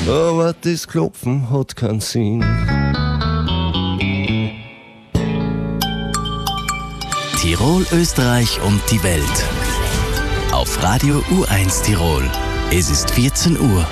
aber das Klopfen hat keinen Sinn. Tirol, Österreich und die Welt. Auf Radio U1 Tirol. Es ist 14 Uhr.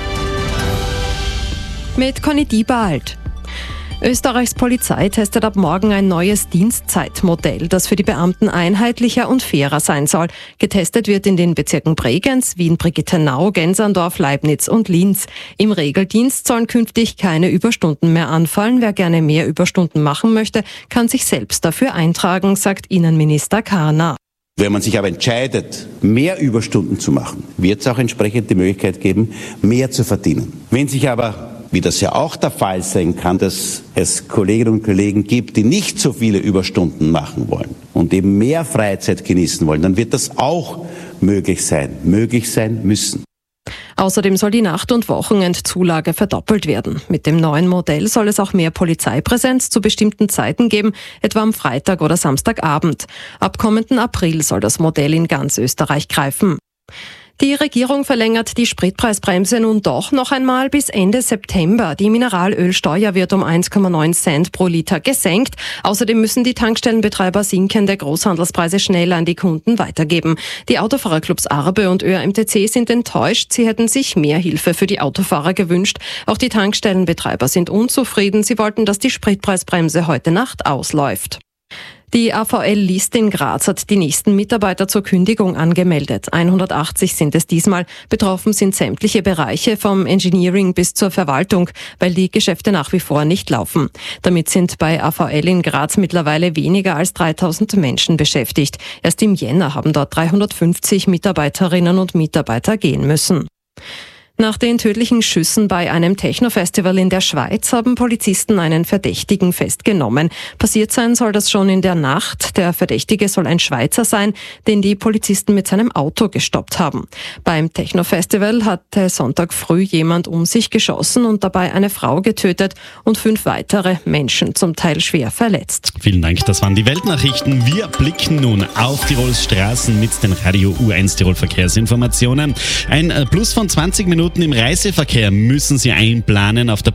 Mit Conny Diebald. Österreichs Polizei testet ab morgen ein neues Dienstzeitmodell, das für die Beamten einheitlicher und fairer sein soll. Getestet wird in den Bezirken Bregenz, Wien-Brigittenau, Genserndorf, Leibniz und Linz. Im Regeldienst sollen künftig keine Überstunden mehr anfallen. Wer gerne mehr Überstunden machen möchte, kann sich selbst dafür eintragen, sagt Innenminister Karner. Wenn man sich aber entscheidet, mehr Überstunden zu machen, wird es auch entsprechend die Möglichkeit geben, mehr zu verdienen. Wenn sich aber, wie das ja auch der Fall sein kann, dass es Kolleginnen und Kollegen gibt, die nicht so viele Überstunden machen wollen und eben mehr Freizeit genießen wollen, dann wird das auch möglich sein müssen. Außerdem soll die Nacht- und Wochenendzulage verdoppelt werden. Mit dem neuen Modell soll es auch mehr Polizeipräsenz zu bestimmten Zeiten geben, etwa am Freitag oder Samstagabend. Ab kommenden April soll das Modell in ganz Österreich greifen. Die Regierung verlängert die Spritpreisbremse nun doch noch einmal bis Ende September. Die Mineralölsteuer wird um 1,9 Cent pro Liter gesenkt. Außerdem müssen die Tankstellenbetreiber sinkende Großhandelspreise schnell an die Kunden weitergeben. Die Autofahrerclubs Arbe und ÖAMTC sind enttäuscht. Sie hätten sich mehr Hilfe für die Autofahrer gewünscht. Auch die Tankstellenbetreiber sind unzufrieden. Sie wollten, dass die Spritpreisbremse heute Nacht ausläuft. Die AVL List in Graz hat die nächsten Mitarbeiter zur Kündigung angemeldet. 180 sind es diesmal. Betroffen sind sämtliche Bereiche vom Engineering bis zur Verwaltung, weil die Geschäfte nach wie vor nicht laufen. Damit sind bei AVL in Graz mittlerweile weniger als 3000 Menschen beschäftigt. Erst im Jänner haben dort 350 Mitarbeiterinnen und Mitarbeiter gehen müssen. Nach den tödlichen Schüssen bei einem Techno-Festival in der Schweiz haben Polizisten einen Verdächtigen festgenommen. Passiert sein soll das schon in der Nacht. Der Verdächtige soll ein Schweizer sein, den die Polizisten mit seinem Auto gestoppt haben. Beim Techno-Festival hatte Sonntag früh jemand um sich geschossen und dabei eine Frau getötet und 5 weitere Menschen zum Teil schwer verletzt. Vielen Dank, das waren die Weltnachrichten. Wir blicken nun auf Tirols Straßen mit den Radio U1 Tirol Verkehrsinformationen. Ein Plus von 20 Minuten im Reiseverkehr müssen Sie einplanen auf der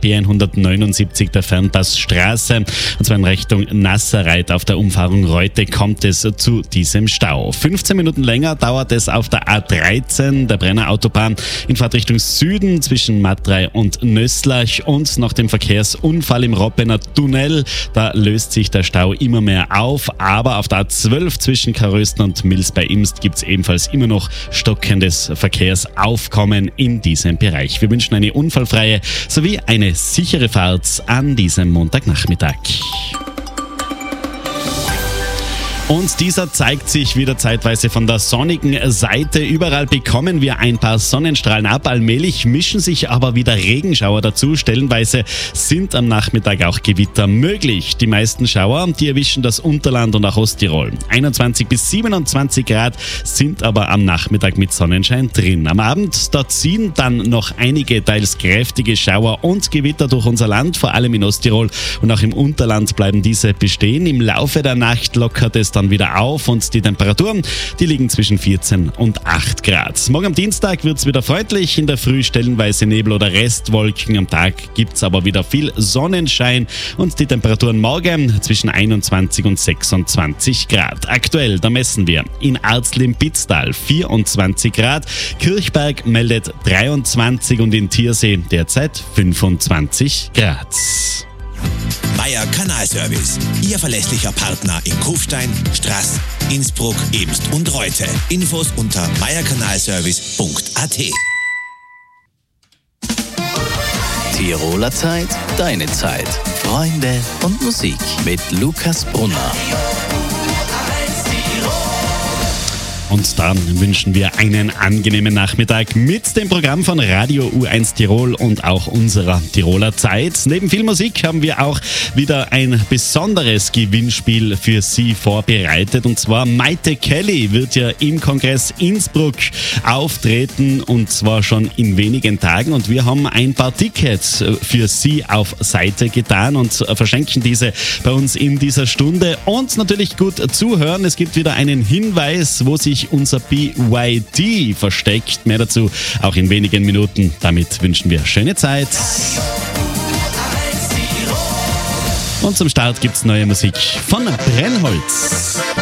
B179 der Fernpassstraße. Und zwar in Richtung Nasserreit auf der Umfahrung Reute kommt es zu diesem Stau. 15 Minuten länger dauert es auf der A13, der Brennerautobahn, in Fahrtrichtung Süden zwischen Matrei und Nösslach. Und nach dem Verkehrsunfall im Roppener Tunnel, da löst sich der Stau immer mehr auf. Aber auf der A12 zwischen Karösten und Mils bei Imst gibt es ebenfalls immer noch stockendes Verkehrsaufkommen in diesem Bereich. Wir wünschen eine unfallfreie sowie eine sichere Fahrt an diesem Montagnachmittag. Und dieser zeigt sich wieder zeitweise von der sonnigen Seite. Überall bekommen wir ein paar Sonnenstrahlen ab. Allmählich mischen sich aber wieder Regenschauer dazu. Stellenweise sind am Nachmittag auch Gewitter möglich. Die meisten Schauer, die erwischen das Unterland und auch Osttirol. 21 bis 27 Grad sind aber am Nachmittag mit Sonnenschein drin. Am Abend, da ziehen dann noch einige teils kräftige Schauer und Gewitter durch unser Land, vor allem in Osttirol und auch im Unterland bleiben diese bestehen. Im Laufe der Nacht lockert es dann wieder auf und die Temperaturen, die liegen zwischen 14 und 8 Grad. Morgen am Dienstag wird es wieder freundlich, in der Früh stellenweise Nebel oder Restwolken. Am Tag gibt es aber wieder viel Sonnenschein und die Temperaturen morgen zwischen 21 und 26 Grad. Aktuell, da messen wir in Arzl-im-Pitztal 24 Grad, Kirchberg meldet 23 und in Tiersee derzeit 25 Grad. Meier Kanalservice, Ihr verlässlicher Partner in Kufstein, Straß, Innsbruck, Emst und Reute. Infos unter meierkanalservice.at. Tiroler Zeit, deine Zeit. Freunde und Musik mit Lukas Brunner. Und dann wünschen wir einen angenehmen Nachmittag mit dem Programm von Radio U1 Tirol und auch unserer Tiroler Zeit. Neben viel Musik haben wir auch wieder ein besonderes Gewinnspiel für Sie vorbereitet. Und zwar Maite Kelly wird ja im Kongress Innsbruck auftreten und zwar schon in wenigen Tagen. Und wir haben ein paar Tickets für Sie auf Seite getan und verschenken diese bei uns in dieser Stunde. Und natürlich gut zuhören. Es gibt wieder einen Hinweis, wo sich sich unser BYD versteckt. Mehr dazu auch in wenigen Minuten. Damit wünschen wir schöne Zeit. Und zum Start gibt's neue Musik von Brennholz.